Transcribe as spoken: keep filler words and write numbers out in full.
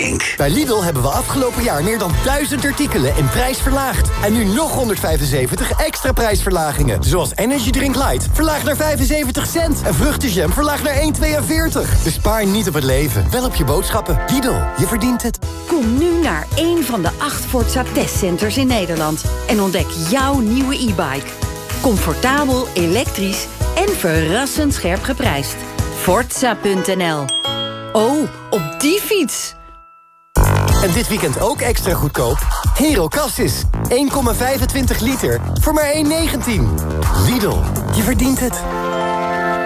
Kink. Bij Lidl hebben we afgelopen jaar meer dan duizend artikelen in prijs verlaagd. En nu nog honderdvijfenzeventig extra prijsverlagingen. Zoals Energy Drink Light, verlaagd naar vijfenzeventig cent. En vruchtenjam, verlaagd naar één komma tweeënveertig. Dus spaar niet op het leven, wel op je boodschappen. Lidl, je verdient het. Kom nu naar één van de acht Forza testcenters in Nederland. En ontdek jouw nieuwe e-bike. Comfortabel, elektrisch en verrassend scherp geprijsd. Forza punt n l. Oh, op die fiets! En dit weekend ook extra goedkoop? Hero Cassis. één komma vijfentwintig liter voor maar één komma negentien. Lidl, je verdient het.